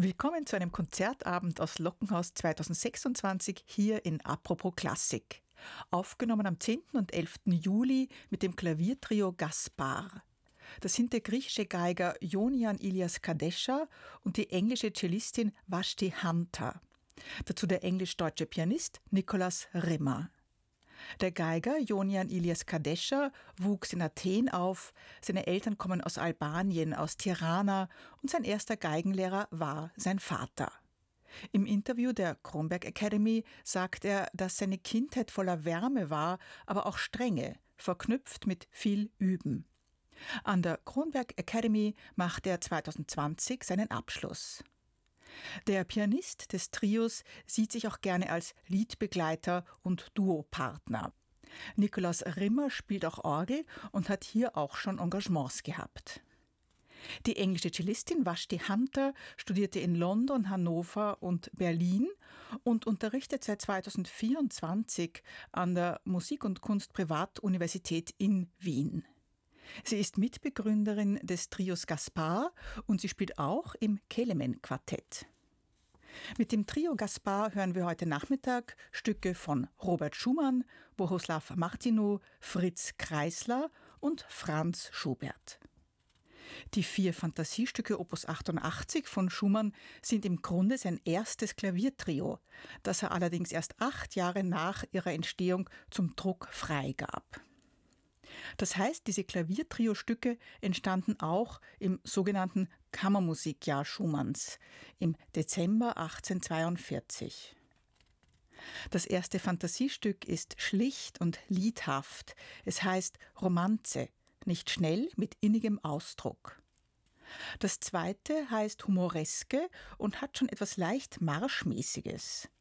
Willkommen zu einem Konzertabend aus Lockenhaus 2026 hier in Apropos Klassik. Aufgenommen am 10. und 11. Juli mit dem Klaviertrio Gaspar. Das sind der griechische Geiger Ionian Ilias Kadesha und die englische Cellistin Vashti Hunter. Dazu der englisch-deutsche Pianist Nicolas Rimmer. Der Geiger Ionian Ilias Kadesha wuchs in Athen auf, seine Eltern kommen aus Albanien, aus Tirana und sein erster Geigenlehrer war sein Vater. Im Interview der Kronberg Academy sagt er, dass seine Kindheit voller Wärme war, aber auch Strenge, verknüpft mit viel Üben. An der Kronberg Academy macht er 2020 seinen Abschluss. Der Pianist des Trios sieht sich auch gerne als Liedbegleiter und Duopartner. Nicolas Rimmer spielt auch Orgel und hat hier auch schon Engagements gehabt. Die englische Cellistin Vashti Hunter studierte in London, Hannover und Berlin und unterrichtet seit 2024 an der Musik- und Kunstprivatuniversität in Wien. Sie ist Mitbegründerin des Trios Gaspar und sie spielt auch im Kelemen-Quartett. Mit dem Trio Gaspar hören wir heute Nachmittag Stücke von Robert Schumann, Bohuslav Martinu, Fritz Kreisler und Franz Schubert. Die 4 Fantasiestücke Opus 88 von Schumann sind im Grunde sein erstes Klaviertrio, das er allerdings erst 8 Jahre nach ihrer Entstehung zum Druck freigab. Das heißt, diese Klaviertrio-Stücke entstanden auch im sogenannten Kammermusikjahr Schumanns im Dezember 1842. Das erste Fantasiestück ist schlicht und liedhaft. Es heißt Romanze, nicht schnell, mit innigem Ausdruck. Das zweite heißt Humoreske und hat schon etwas leicht Marschmäßiges.